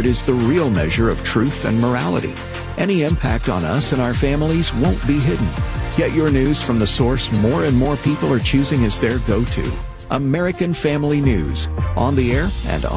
Word is the real measure of truth and morality. Any impact on us and our families won't be hidden. Get your news from the source more and more people are choosing as their go-to. American Family News, on the air and